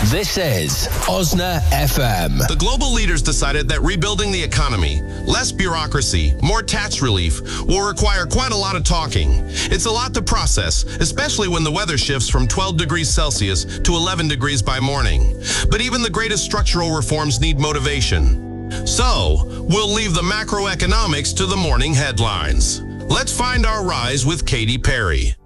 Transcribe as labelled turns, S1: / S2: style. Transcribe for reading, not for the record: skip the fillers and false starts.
S1: This is OSNA FM.
S2: The global leaders decided that rebuilding the economy, less bureaucracy, more tax relief, will require quite a lot of talking. It's a lot to process, especially when the weather shifts from 12 degrees Celsius to 11 degrees by morning. But even the greatest structural reforms need motivation. So, we'll leave the macroeconomics to the morning headlines. Let's find our rise with Katy Perry.